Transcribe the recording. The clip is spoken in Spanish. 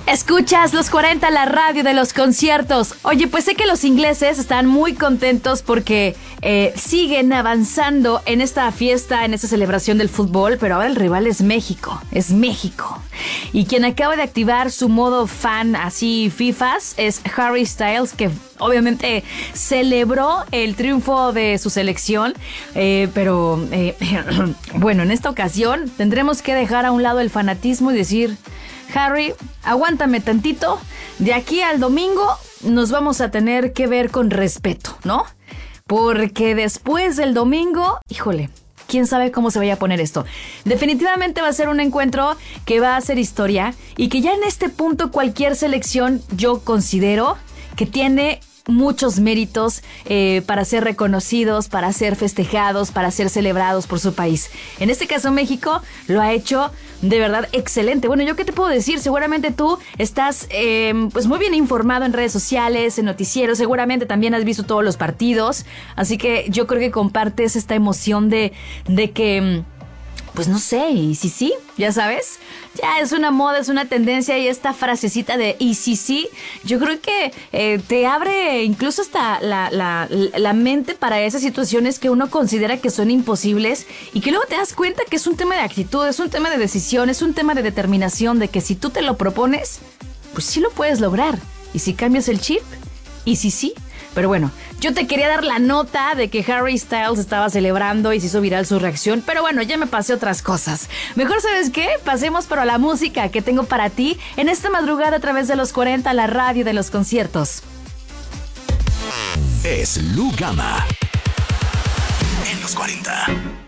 Escuchas los 40, la radio de los conciertos. Oye, pues sé que los ingleses están muy contentos porque siguen avanzando en esta fiesta, en esta celebración del fútbol, pero ahora el rival es México. Es México. Y quien acaba de activar su modo fan así FIFAs es Harry Styles, que obviamente celebró el triunfo de su selección, pero bueno, en esta ocasión tendremos que dejar a un lado el fanatismo y decir: Harry, aguántame tantito, de aquí al domingo nos vamos a tener que ver con respeto, ¿no? Porque después del domingo, híjole, quién sabe cómo se vaya a poner esto. Definitivamente va a ser un encuentro que va a hacer historia y que ya en este punto cualquier selección yo considero que tiene muchos méritos para ser reconocidos, para ser festejados, para ser celebrados por su país. En este caso México lo ha hecho de verdad excelente. Bueno, ¿yo qué te puedo decir? Seguramente tú estás pues muy bien informado en redes sociales, en noticieros, seguramente también has visto todos los partidos, así que yo creo que compartes esta emoción de que pues no sé, y sí, ya sabes, ya es una moda, es una tendencia, y esta frasecita de y sí, yo creo que te abre incluso hasta la mente para esas situaciones que uno considera que son imposibles y que luego te das cuenta que es un tema de actitud, es un tema de decisión, es un tema de determinación, de que si tú te lo propones, pues sí lo puedes lograr. Y si cambias el chip, y sí. Pero bueno, yo te quería dar la nota de que Harry Styles estaba celebrando y se hizo viral su reacción, pero bueno, ya me pasé otras cosas. Mejor, ¿sabes qué? Pasemos para la música que tengo para ti en esta madrugada a través de los 40, la radio de los conciertos. Es Lu Gama en los 40.